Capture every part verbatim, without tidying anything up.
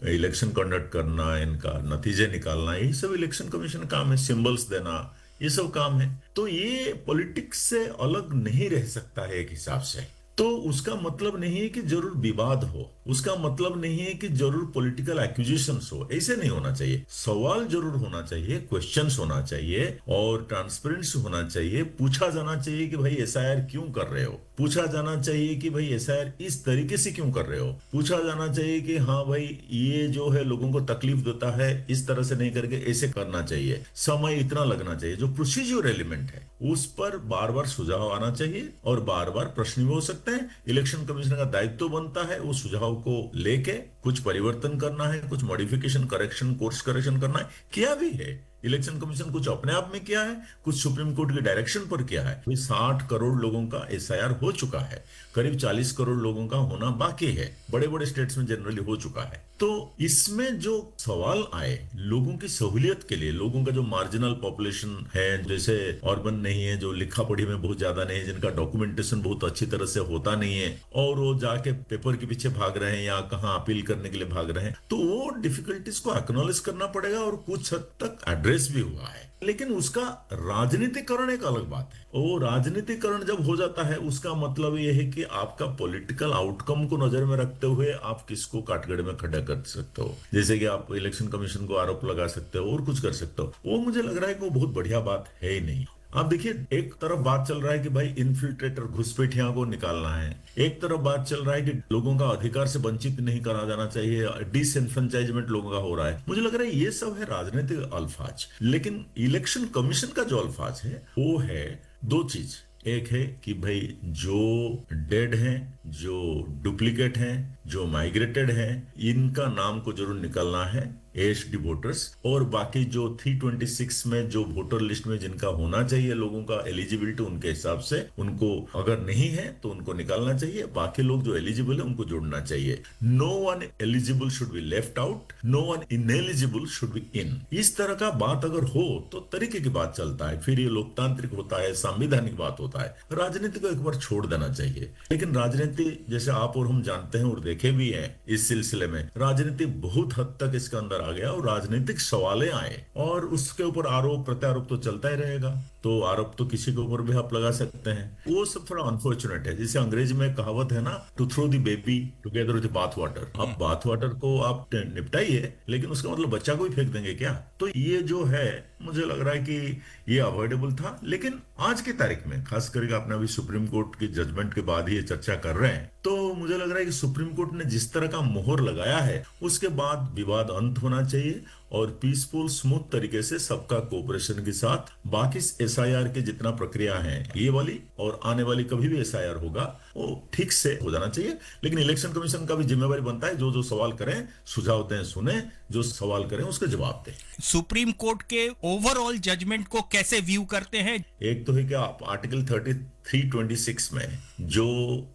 Election conduct करना, इनका नतीजे निकालना, यही सब इलेक्शन कमीशन का काम है। सिंबल्स देना, ये सब काम है। तो ये पॉलिटिक्स से अलग नहीं रह सकता है एक हिसाब से। तो उसका मतलब नहीं है कि जरूर विवाद हो, उसका मतलब नहीं है कि जरूर पॉलिटिकल एक्यूजिशंस हो, ऐसे नहीं होना चाहिए। सवाल जरूर होना चाहिए, क्वेश्चंस होना चाहिए और ट्रांसपेरेंसी होना चाहिए। पूछा जाना चाहिए कि भाई एसआईआर क्यों कर रहे हो, पूछा जाना चाहिए कि भाई एसआईआर इस तरीके से क्यों कर रहे हो, पूछा जाना चाहिए कि हाँ भाई ये जो है लोगों को तकलीफ देता है, इस तरह से नहीं करके ऐसे करना चाहिए, समय इतना लगना चाहिए। जो प्रोसीजर एलिमेंट है उस पर बार बार सुझाव आना चाहिए और बार बार प्रश्न भी हो सकते हैं। इलेक्शन कमीशन का दायित्व तो बनता है उस सुझाव को लेके कुछ परिवर्तन करना है, कुछ मॉडिफिकेशन, करेक्शन, कोर्स करेक्शन करना है, किया भी है। इलेक्शन कमीशन कुछ अपने आप में किया है, कुछ सुप्रीम कोर्ट के डायरेक्शन पर किया है। अभी साठ करोड़ लोगों का एसआईआर हो चुका है, करीब चालीस करोड़ लोगों का होना बाकी है। बड़े बड़े स्टेट्स में जनरली हो चुका है। तो इसमें जो सवाल आए लोगों की सहूलियत के लिए, लोगों का जो मार्जिनल पॉपुलेशन है, जैसे अर्बन नहीं है, जो लिखा पढ़ी में बहुत ज्यादा नहीं है, जिनका डॉक्यूमेंटेशन बहुत अच्छी तरह से होता नहीं है और वो जाके पेपर के पीछे भाग रहे हैं या कहाँ अपील करने के लिए भाग रहे हैं, तो वो डिफिकल्टीज को एक्नॉलेज करना पड़ेगा और कुछ हद तक एड्रेस भी हुआ है। लेकिन उसका राजनीतिकरण एक अलग बात है। वो राजनीतिकरण जब हो जाता है उसका मतलब ये है कि आपका पॉलिटिकल आउटकम को नजर में रखते हुए आप किसको काटगड़े में खड़ा कर सकते हो। जैसे कि आप इलेक्शन कमीशन को आरोप लगा सकते हो और कुछ कर सकते हो, वो मुझे लग रहा है कि वो बहुत बढ़िया बात है ही नहीं। आप देखिए, एक तरफ बात चल रहा है कि भाई इन्फिल्ट्रेटर, घुसपैठियों को निकालना है, एक तरफ बात चल रहा है कि लोगों का अधिकार से वंचित नहीं करा जाना चाहिए, डिसएनफ्रेंचाइजमेंट लोगों का हो रहा है। मुझे लग रहा है ये सब है राजनीतिक अल्फाज। लेकिन इलेक्शन कमीशन का जो अल्फाज है वो है दो चीज। एक है कि भाई जो डेड हैं, जो डुप्लीकेट हैं, जो माइग्रेटेड हैं, इनका नाम को जरूर निकालना है, एएचडी वोटर्स। और बाकी जो तीन सौ छब्बीस में जो वोटर लिस्ट में जिनका होना चाहिए लोगों का एलिजिबिलिटी, उनके हिसाब से उनको अगर नहीं है तो उनको निकालना चाहिए। बाकी लोग जो एलिजिबल है उनको जोड़ना चाहिए। No one eligible should be left out, no one ineligible should be in. इस तरह का बात अगर हो तो तरीके की बात चलता है, फिर ये लोकतांत्रिक होता है, संवैधानिक बात होता है। राजनीति को एक बार छोड़ देना चाहिए। लेकिन राजनीति, जैसे आप और हम जानते हैं और देखे भी हैं इस सिलसिले में, राजनीति बहुत हद तक इसके अंदर आ गया और राजनीतिक सवालें आए और उसके ऊपर आरोप प्रत्यारोप तो चलता ही रहेगा। तो आरोप तो किसी के ऊपर भी आप लगा सकते हैं। वो सब थोड़ा अनफॉर्चुनेट है। जैसे अंग्रेजी में कहावत है ना, to throw the baby together with bath water. अब बाथ वाटर को आप निपटाइए, लेकिन उसका मतलब बच्चा को ही फेंक देंगे क्या? तो ये जो है, मुझे लग रहा है कि ये अवॉइडेबल था। लेकिन आज की तारीख में, खास करके आपने अभी सुप्रीम कोर्ट की जजमेंट के बाद ही ये चर्चा कर रहे हैं, तो मुझे लग रहा है कि सुप्रीम कोर्ट ने जिस तरह का मोहर लगाया है उसके बाद विवाद अंत होना चाहिए और पीसफुल स्मूथ तरीके से सबका कोऑपरेशन के साथ बाकी एसआईआर के जितना प्रक्रिया है, ये वाली और आने वाली कभी भी एसआईआर होगा, वो ठीक से हो जाना चाहिए। लेकिन इलेक्शन कमीशन का भी जिम्मेवारी बनता है, जो जो सवाल करें, सुझाव दें, सुने, जो सवाल करें उसके जवाब दें। सुप्रीम कोर्ट के ओवरऑल जजमेंट को कैसे व्यू करते हैं? एक तो है कि आप article thirty three twenty six में जो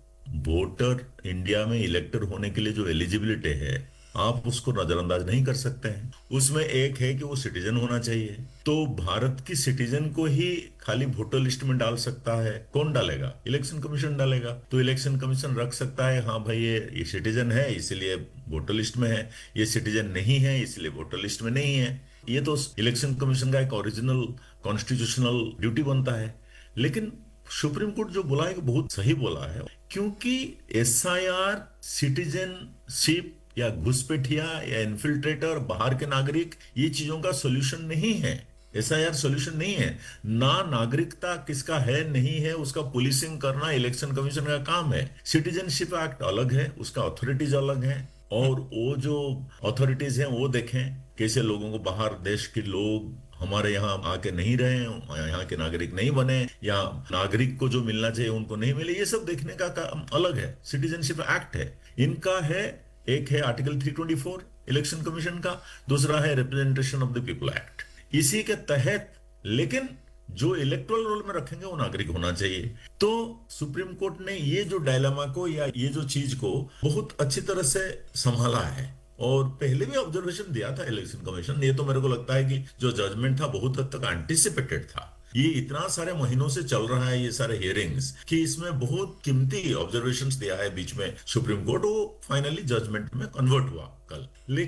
वोटर इंडिया में इलेक्टर होने के लिए जो एलिजिबिलिटी है, आप उसको नजरअंदाज नहीं कर सकते हैं। उसमें एक है कि वो सिटीजन होना चाहिए। तो भारत की सिटीजन को ही खाली वोटर लिस्ट में डाल सकता है, कौन डालेगा? इलेक्शन कमीशन डालेगा। तो इलेक्शन कमीशन रख सकता है, हाँ भाई ये ये सिटीजन है इसलिए वोटर लिस्ट में है, ये सिटीजन नहीं है इसलिए वोटर लिस्ट में नहीं है। ये तो इलेक्शन कमीशन का एक ओरिजिनल कॉन्स्टिट्यूशनल ड्यूटी बनता है। लेकिन सुप्रीम कोर्ट जो बोला है कि बहुत सही बोला है, क्योंकि एसआईआर सिटीजनशिप या घुसपैठिया या इन्फिल्ट्रेटर, बाहर के नागरिक, ये चीजों का सोल्यूशन नहीं है। एसआईआर सोल्यूशन नहीं है। ना नागरिकता किसका है नहीं है उसका पुलिसिंग करना इलेक्शन कमीशन का काम है। सिटीजनशिप एक्ट अलग है, उसका अथॉरिटीज अलग है, और वो जो अथॉरिटीज हैं वो देखें कैसे लोगों को, बाहर देश के लोग हमारे यहाँ आके नहीं रहे, यहाँ के नागरिक नहीं बने, या नागरिक को जो मिलना चाहिए उनको नहीं मिले, ये सब देखने का काम अलग है। सिटीजनशिप एक्ट है, इनका है। एक है आर्टिकल तीन सौ चौबीस इलेक्शन कमीशन का, दूसरा है representation of the people act. इसी के तहत लेकिन जो इलेक्टोरल रोल में रखेंगे वो नागरिक होना चाहिए। तो सुप्रीम कोर्ट ने ये जो डायलेमा को या ये जो चीज को बहुत अच्छी तरह से संभाला है और पहले भी ऑब्जर्वेशन दिया था इलेक्शन कमीशन। ये तो मेरे को लगता है कि जो जजमेंट था बहुत हद तक एंटिसिपेटेड था। ये इतना सारे महीनों से चल रहा है ये सारे हियरिंग्स, कि इसमें बहुत कीमती ऑब्जर्वेशंस दिया है बीच में सुप्रीम कोर्ट, वो फाइनली जजमेंट में कन्वर्ट हुआ कल।